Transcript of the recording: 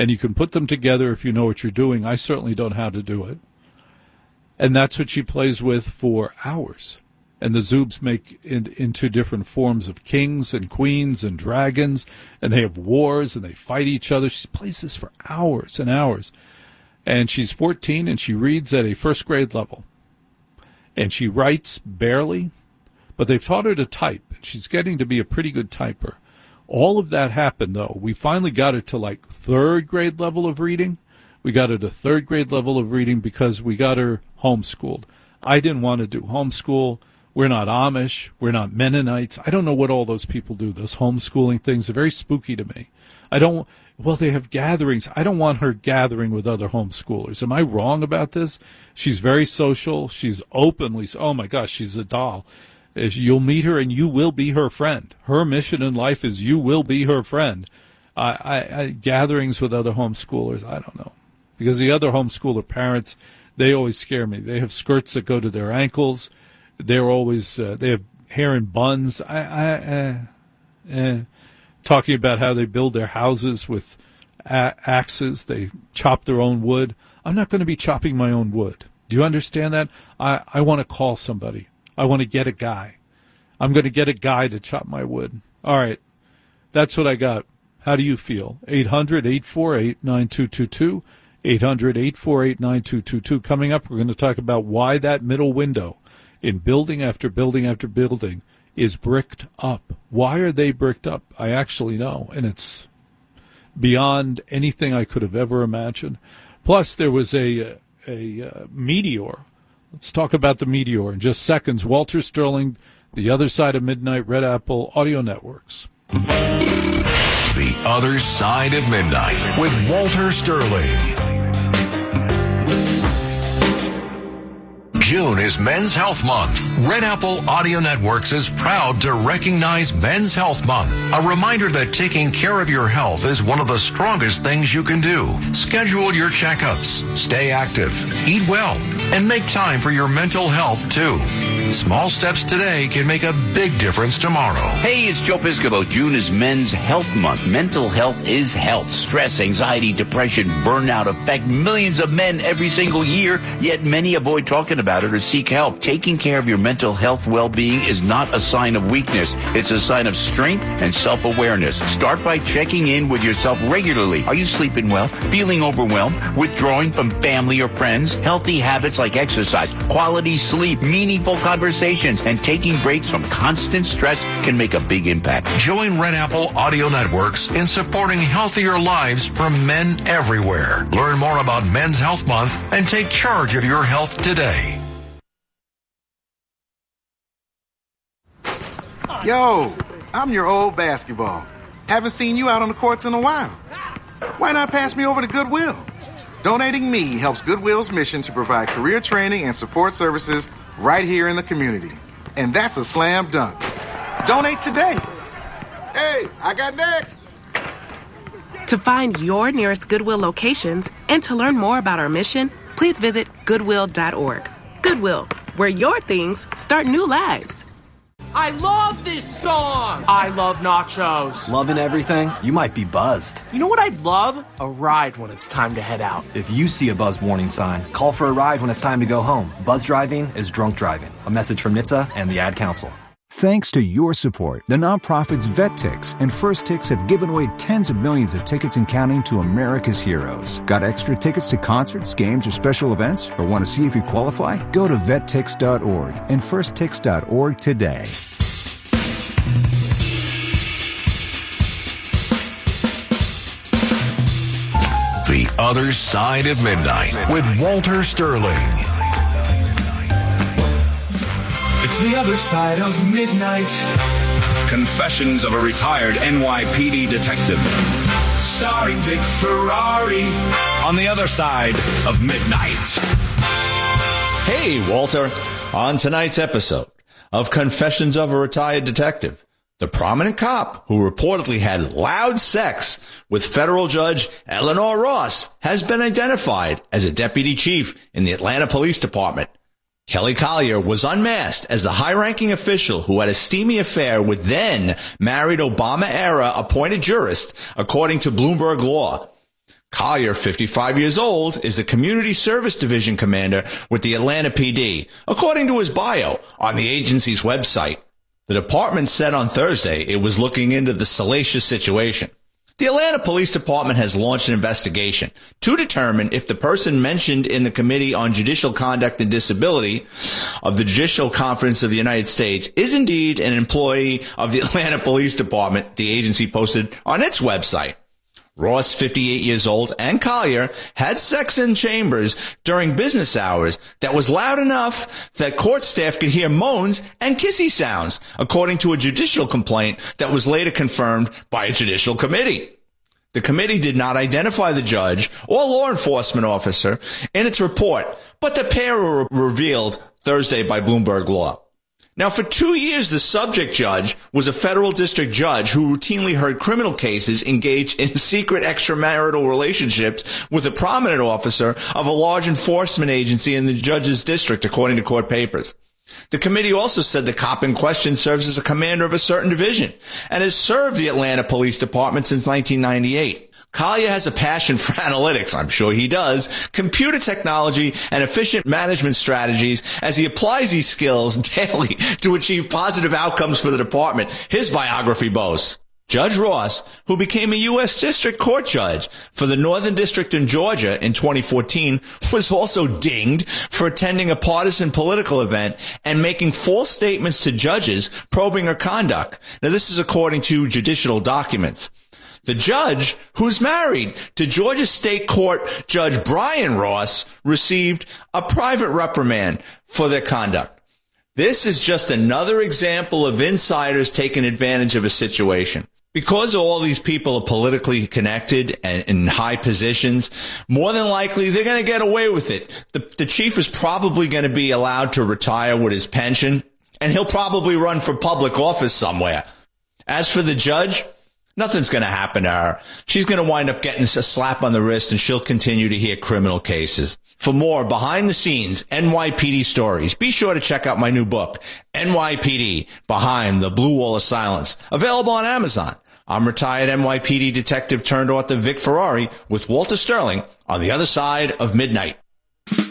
and you can put them together if you know what you're doing. I certainly don't know how to do it. And that's what she plays with for hours. And the Zoobs make into different forms of kings and queens and dragons, and they have wars, and they fight each other. She plays this for hours and hours. And she's 14, and she reads at a first grade level. And she writes barely, but they've taught her to type. She's getting to be a pretty good typer. All of that happened, though. We finally got her to, like, third grade level of reading. We got her to third grade level of reading because we got her homeschooled. I didn't want to do homeschool. We're not Amish. We're not Mennonites. I don't know what all those people do. Those homeschooling things are very spooky to me. Well, they have gatherings. I don't want her gathering with other homeschoolers. Am I wrong about this? She's very social. She's openly, oh my gosh, she's a doll. You'll meet her and you will be her friend. Her mission in life is you will be her friend. Gatherings with other homeschoolers, I don't know. Because the other homeschooler parents, they always scare me. They have skirts that go to their ankles. They're always, they have hair in buns. Talking about how they build their houses with axes. They chop their own wood. I'm not going to be chopping my own wood. Do you understand that? I want to call somebody. I want to get a guy. I'm going to get a guy to chop my wood. All right. That's what I got. How do you feel? 800-848-9222. 800-848-9222. Coming up, we're going to talk about why that middle window in building after building after building is bricked up. Why are they bricked up? I actually know, and it's beyond anything I could have ever imagined. Plus, there was a meteor. Let's talk about the meteor in just seconds. Walter Sterling, The Other Side of Midnight, Red Apple Audio Networks. The Other Side of Midnight with Walter Sterling. June is Men's Health Month. Red Apple Audio Networks is proud to recognize Men's Health Month. A reminder that taking care of your health is one of the strongest things you can do. Schedule your checkups, stay active, eat well, and make time for your mental health too. Small steps today can make a big difference tomorrow. Hey, it's Joe Piscopo. June is Men's Health Month. Mental health is health. Stress, anxiety, depression, burnout affect millions of men every single year, yet many avoid talking about it or seek help. Taking care of your mental health well-being is not a sign of weakness. It's a sign of strength and self-awareness. Start by checking in with yourself regularly. Are you sleeping well? Feeling overwhelmed? Withdrawing from family or friends? Healthy habits like exercise, quality sleep, meaningful conversations, and taking breaks from constant stress can make a big impact. Join Red Apple Audio Networks in supporting healthier lives for men everywhere. Learn more about Men's Health Month and take charge of your health today. Yo, I'm your old basketball. Haven't seen you out on the courts in a while. Why not pass me over to Goodwill? Donating me helps Goodwill's mission to provide career training and support services right here in the community. And that's a slam dunk. Donate today. Hey, I got next. To find your nearest Goodwill locations and to learn more about our mission, please visit Goodwill.org. Goodwill, where your things start new lives. I love this song! I love nachos. Loving everything? You might be buzzed. You know what I'd love? A ride when it's time to head out. If you see a buzz warning sign, call for a ride when it's time to go home. Buzz driving is drunk driving. A message from NHTSA and the Ad Council. Thanks to your support, the nonprofits VetTix and First Tix have given away tens of millions of tickets and counting to America's heroes. Got extra tickets to concerts, games, or special events? Or want to see if you qualify? Go to vettix.org and firsttix.org today. The Other Side of Midnight with Walter Sterling. It's the other side of midnight. Confessions of a retired NYPD detective. Starring Vic Ferrari on the other side of midnight. Hey, Walter. On tonight's episode of Confessions of a Retired Detective, the prominent cop who reportedly had loud sex with federal judge Eleanor Ross has been identified as a deputy chief in the Atlanta Police Department. Kelly Collier was unmasked as the high-ranking official who had a steamy affair with then-married Obama-era appointed jurist, according to Bloomberg Law. Collier, 55 years old, is the Community Service Division commander with the Atlanta PD, according to his bio on the agency's website. The department said on Thursday it was looking into the salacious situation. The Atlanta Police Department has launched an investigation to determine if the person mentioned in the Committee on Judicial Conduct and Disability of the Judicial Conference of the United States is indeed an employee of the Atlanta Police Department, the agency posted on its website. Ross, 58 years old, and Collier had sex in chambers during business hours that was loud enough that court staff could hear moans and kissy sounds, according to a judicial complaint that was later confirmed by a judicial committee. The committee did not identify the judge or law enforcement officer in its report, but the pair were revealed Thursday by Bloomberg Law. Now, for 2 years, the subject judge was a federal district judge who routinely heard criminal cases engaged in secret extramarital relationships with a prominent officer of a large enforcement agency in the judge's district, according to court papers. The committee also said the cop in question serves as a commander of a certain division and has served the Atlanta Police Department since 1998. Collier has a passion for analytics, I'm sure he does, computer technology, and efficient management strategies as he applies these skills daily to achieve positive outcomes for the department, his biography boasts. Judge Ross, who became a U.S. District Court judge for the Northern District in Georgia in 2014, was also dinged for attending a partisan political event and making false statements to judges probing her conduct. Now, this is according to judicial documents. The judge, who's married to Georgia State Court Judge Brian Ross, received a private reprimand for their conduct. This is just another example of insiders taking advantage of a situation. Because all these people are politically connected and in high positions, more than likely they're going to get away with it. The chief is probably going to be allowed to retire with his pension, and he'll probably run for public office somewhere. As for the judge, nothing's going to happen to her. She's going to wind up getting a slap on the wrist, and she'll continue to hear criminal cases. For more behind-the-scenes NYPD stories, be sure to check out my new book, NYPD, Behind the Blue Wall of Silence, available on Amazon. I'm retired NYPD detective turned author Vic Ferrari with Walter Sterling on the other side of midnight.